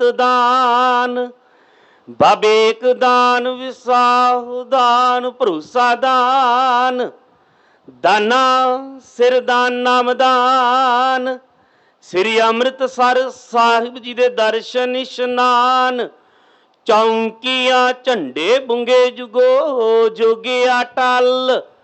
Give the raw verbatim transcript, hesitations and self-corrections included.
ਨਿਤ ਦਾਨ। ਬਾਬੇਕ ਦਾਨ, ਵਿਸਾਹੂ ਦਾਨ, ਭਰੋਸਾ ਦਾਨ, ਦਾਨਾ ਸਿਰ ਦਾਨ ਨਾਮ ਦਾਨ। ਸ੍ਰੀ ਅੰਮ੍ਰਿਤਸਰ ਸਾਹਿਬ ਜੀ ਦੇ ਦਰਸ਼ਨ ਇਸ਼ਨਾਨ। ਚੌਂਕੀਆਂ ਝੰਡੇ ਬੁੰਗੇ ਜੁਗੋ ਜੋਗਿਆ ਟਲ।